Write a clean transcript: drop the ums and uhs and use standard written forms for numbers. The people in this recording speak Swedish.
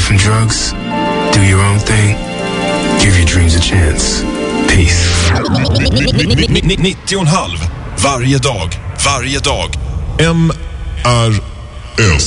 from drugs, do your own thing, give your dreams a chance. Peace. 90,5 varje dag. MRS